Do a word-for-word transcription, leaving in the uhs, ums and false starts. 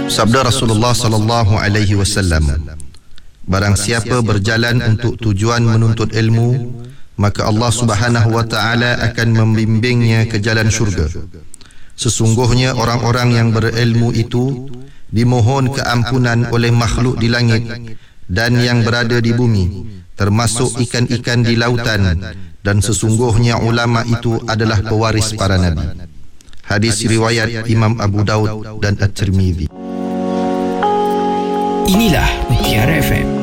Sabda Rasulullah sallallahu alaihi wasallam, barang siapa berjalan untuk tujuan menuntut ilmu, maka Allah Subhanahu wa taala akan membimbingnya ke jalan syurga. Sesungguhnya orang-orang yang berilmu itu dimohon keampunan oleh makhluk di langit dan yang berada di bumi, termasuk ikan-ikan di lautan, dan sesungguhnya ulama itu adalah pewaris para nabi. Hadis riwayat Imam Abu Daud dan At-Tirmidzi. Inilah Mutiara F M.